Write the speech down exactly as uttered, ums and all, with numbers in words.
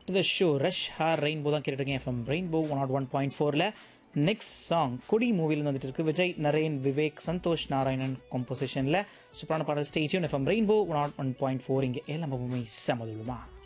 Back to the show rush hour rainbow தான் கேட்டுருக்கேன் FM rainbow one not one point ஃபோரில். Next song கொடி மூவிலேருந்து வந்துட்டு இருக்கு. விஜய், நரேன், விவேக், சந்தோஷ் நாராயணன் காம்போசிஷனில் சூப்பரான பாடல். Stage FM rainbow one not one point four. இங்கே எல்லாமே செமதுமா.